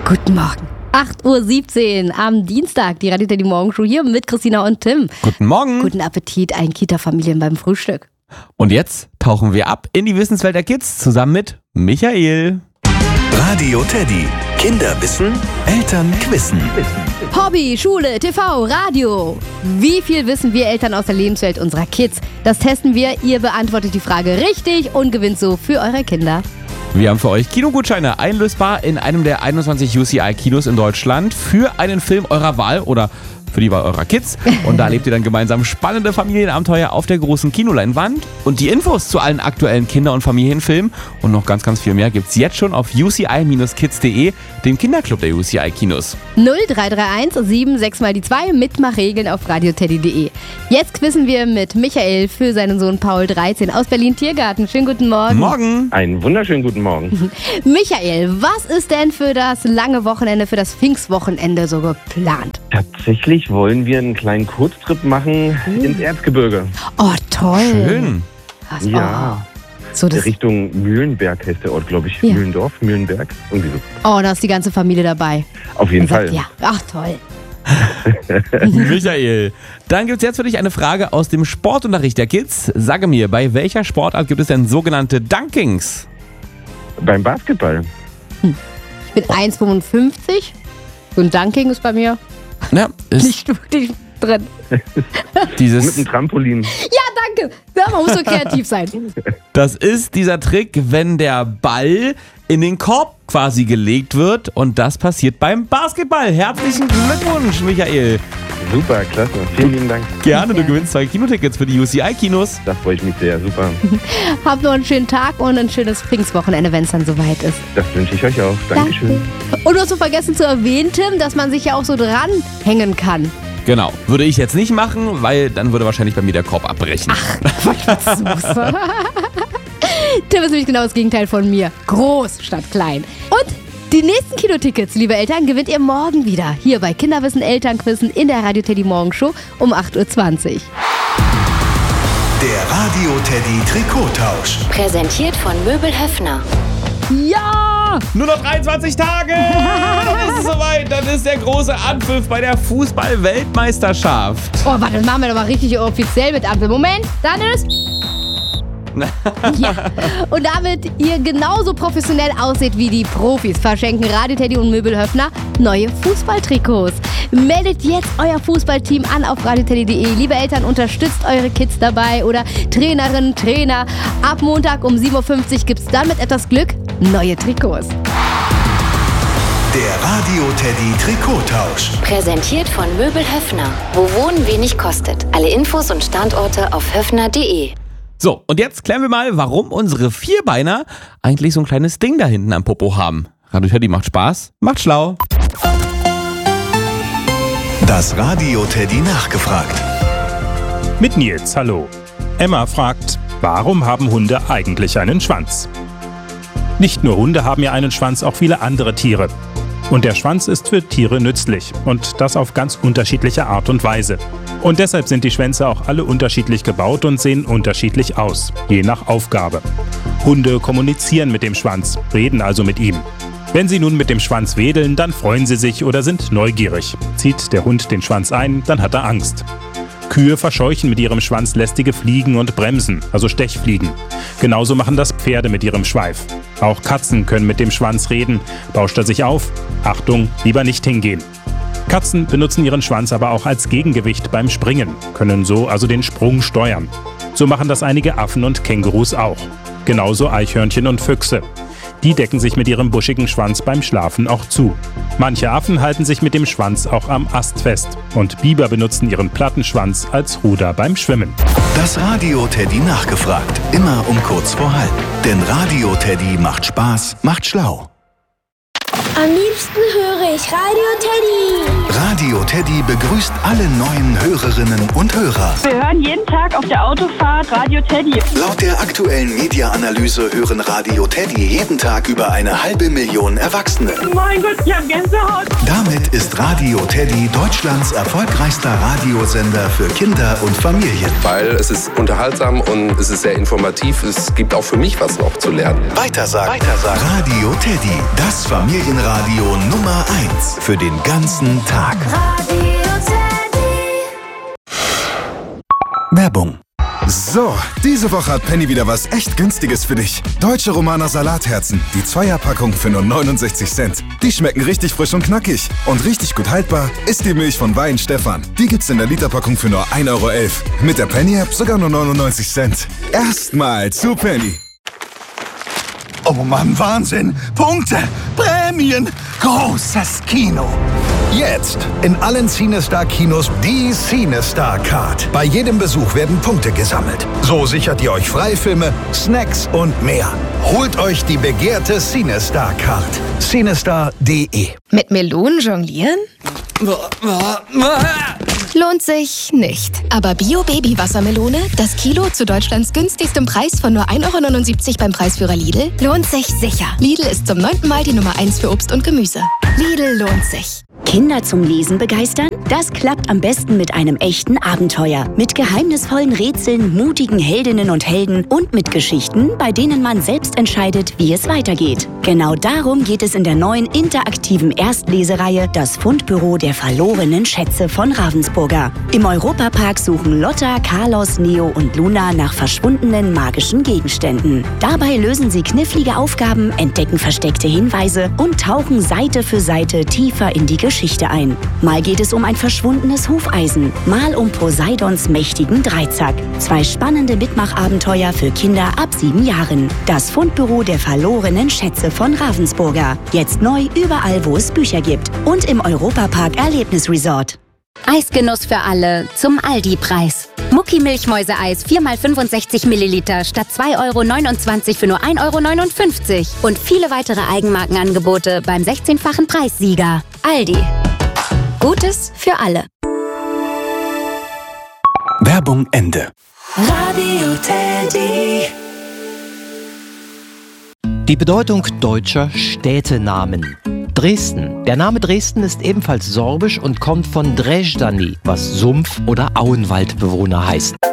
Guten Morgen. 8:17 Uhr am Dienstag, die Radio Teddy Morgenshow hier mit Christina und Tim. Guten Morgen. Guten Appetit, allen Kita-Familien beim Frühstück. Und jetzt tauchen wir ab in die Wissenswelt der Kids zusammen mit Michael. Radio Teddy. Kinder wissen, Eltern quizzen. Hobby, Schule, TV, Radio. Wie viel wissen wir Eltern aus der Lebenswelt unserer Kids? Das testen wir. Ihr beantwortet die Frage richtig und gewinnt so für eure Kinder. Wir haben für euch Kinogutscheine einlösbar in einem der 21 UCI-Kinos in Deutschland für einen Film eurer Wahl oder für die Wahl eurer Kids. Und da erlebt ihr dann gemeinsam spannende Familienabenteuer auf der großen Kinoleinwand. Und die Infos zu allen aktuellen Kinder- und Familienfilmen und noch ganz, ganz viel mehr gibt's jetzt schon auf uci-kids.de, dem Kinderclub der UCI-Kinos. 0331 76 mal die 2, Mitmachregeln auf radioteddy.de. Jetzt quizzen wir mit Michael für seinen Sohn Paul, 13, aus Berlin-Tiergarten. Schönen guten Morgen. Morgen. Einen wunderschönen guten Morgen. Michael, was ist denn für das lange Wochenende, für das Pfingstwochenende so geplant? Tatsächlich wollen wir einen kleinen Kurztrip machen ins Erzgebirge. Oh, toll. Schön. Was, Ja, So das, Richtung Mühlenberg heißt der Ort, glaube ich. Ja. Mühlendorf, Mühlenberg. Irgendwie so. da ist die ganze Familie dabei. Auf jeden Fall. Ja, ach toll. Michael, dann gibt's jetzt für dich eine Frage aus dem Sportunterricht der Kids. Sage mir, bei welcher Sportart gibt es denn sogenannte Dunkings? Beim Basketball. Ich bin 1,55. So ein Dunking ist bei mir Ja, ist nicht wirklich drin. Mit dieses, einem Trampolin. Ja, danke. Ja, man muss so kreativ sein. das ist dieser Trick, wenn der Ball in den Korb quasi gelegt wird und das passiert beim Basketball. Herzlichen Glückwunsch, Michael. Super, klasse. Vielen lieben Dank. Gerne, du gewinnst 2 Kinotickets für die UCI-Kinos. Da freue ich mich sehr. Super. Habt noch einen schönen Tag und ein schönes Pfingstwochenende, wenn es dann soweit ist. Das wünsche ich euch auch. Dankeschön. Und du hast so vergessen zu erwähnen, Tim, dass man sich ja auch so dranhängen kann. Genau, würde ich jetzt nicht machen, weil dann würde wahrscheinlich bei mir der Korb abbrechen. Tim ist nämlich genau das Gegenteil von mir. Groß statt klein. Und die nächsten Kinotickets, liebe Eltern, gewinnt ihr morgen wieder. Hier bei Kinderwissen Elternquissen in der Radio Teddy Morgenshow um 8:20 Uhr. Der Radio Teddy Trikottausch. Präsentiert von Möbel Höffner. Ja! Nur noch 23 Tage! Dann ist es soweit. Dann ist der große Anpfiff bei der Fußball-Weltmeisterschaft. Oh, warte, das machen wir doch mal richtig offiziell mit Ampel. Moment, dann ist... Ja. Und damit ihr genauso professionell aussieht wie die Profis, verschenken Radio Teddy und Möbel Höffner neue Fußballtrikots. Meldet jetzt euer Fußballteam an auf radioteddy.de. Liebe Eltern, unterstützt eure Kids dabei oder Trainerinnen, Trainer. Ab Montag um 7:50 Uhr gibt's dann mit etwas Glück neue Trikots. Der Radio Teddy Trikottausch. Präsentiert von Möbel Höffner. Wo Wohnen wenig kostet. Alle Infos und Standorte auf höffner.de. So, und jetzt klären wir mal, warum unsere Vierbeiner eigentlich so ein kleines Ding da hinten am Popo haben. Radio Teddy macht Spaß, macht schlau. Das Radio Teddy nachgefragt. Mit Nils, hallo. Emma fragt, warum haben Hunde eigentlich einen Schwanz? Nicht nur Hunde haben ja einen Schwanz, auch viele andere Tiere. Und der Schwanz ist für Tiere nützlich und das auf ganz unterschiedliche Art und Weise. Und deshalb sind die Schwänze auch alle unterschiedlich gebaut und sehen unterschiedlich aus, je nach Aufgabe. Hunde kommunizieren mit dem Schwanz, reden also mit ihm. Wenn sie nun mit dem Schwanz wedeln, dann freuen sie sich oder sind neugierig. Zieht der Hund den Schwanz ein, dann hat er Angst. Kühe verscheuchen mit ihrem Schwanz lästige Fliegen und Bremsen, also Stechfliegen. Genauso machen das Pferde mit ihrem Schweif. Auch Katzen können mit dem Schwanz reden. Bauscht er sich auf? Achtung, lieber nicht hingehen. Katzen benutzen ihren Schwanz aber auch als Gegengewicht beim Springen, können so also den Sprung steuern. So machen das einige Affen und Kängurus auch. Genauso Eichhörnchen und Füchse. Die decken sich mit ihrem buschigen Schwanz beim Schlafen auch zu. Manche Affen halten sich mit dem Schwanz auch am Ast fest. Und Biber benutzen ihren platten Schwanz als Ruder beim Schwimmen. Das Radio Teddy nachgefragt. Immer um kurz vor halb. Denn Radio Teddy macht Spaß, macht schlau. Am liebsten höre ich Radio Teddy. Radio Teddy begrüßt alle neuen Hörerinnen und Hörer. Wir hören jeden Tag auf der Autofahrt Radio Teddy. Laut der aktuellen Media-Analyse hören Radio Teddy jeden Tag über 500.000 Erwachsene. Mein Gott, ich hab Gänsehaut. Damit ist Radio Teddy Deutschlands erfolgreichster Radiosender für Kinder und Familien. Weil es ist unterhaltsam und es ist sehr informativ. Es gibt auch für mich was noch zu lernen. Weitersagen. Radio Teddy, das Familienradio Radio Nummer 1 für den ganzen Tag. Radio Teddy. Werbung. So, diese Woche hat Penny wieder was echt Günstiges für dich. Deutsche Romaner Salatherzen, die Zweierpackung für nur 69 Cent. Die schmecken richtig frisch und knackig. Und richtig gut haltbar ist die Milch von Wein Stefan. Die gibt's in der Literpackung für nur 1,11 Euro. Mit der Penny-App sogar nur 99 Cent. Erstmal zu Penny. Oh Mann, Wahnsinn! Punkte! Prämien! Großes Kino! Jetzt in allen CineStar-Kinos die CineStar-Card. Bei jedem Besuch werden Punkte gesammelt. So sichert ihr euch Freifilme, Snacks und mehr. Holt euch die begehrte CineStar-Card. CineStar.de. Mit Melonen jonglieren? Lohnt sich nicht. Aber Bio-Baby-Wassermelone, das Kilo zu Deutschlands günstigstem Preis von nur 1,79 € beim Preisführer Lidl, Lohnt sich sicher. Lidl ist zum 9. Mal die Nummer 1 für Obst und Gemüse. Lidl lohnt sich. Kinder zum Lesen begeistern? Das klappt am besten mit einem echten Abenteuer. Mit geheimnisvollen Rätseln, mutigen Heldinnen und Helden und mit Geschichten, bei denen man selbst entscheidet, wie es weitergeht. Genau darum geht es in der neuen interaktiven Erstlesereihe Das Fundbüro der verlorenen Schätze von Ravensburger. Im Europapark suchen Lotta, Carlos, Neo und Luna nach verschwundenen magischen Gegenständen. Dabei lösen sie knifflige Aufgaben, entdecken versteckte Hinweise und tauchen Seite für Seite tiefer in die Geschichte ein. Mal geht es um ein verschwundenes Hufeisen, mal um Poseidons mächtigen Dreizack. 2 spannende Mitmachabenteuer für Kinder ab 7 Jahren. Das Fundbüro der verlorenen Schätze von Ravensburger. Jetzt neu überall, wo es Bücher gibt. Und im Europapark Erlebnisresort. Eisgenuss für alle zum Aldi-Preis. Mucki-Milchmäuse-Eis 4x65 Milliliter statt 2,29 € für nur 1,59 € und viele weitere Eigenmarkenangebote beim 16-fachen Preissieger. Aldi. Gutes für alle. Werbung Ende. Radio Teddy. Die Bedeutung deutscher Städtenamen. Dresden. Der Name Dresden ist ebenfalls sorbisch und kommt von Dreždani, was Sumpf- oder Auenwaldbewohner heißt.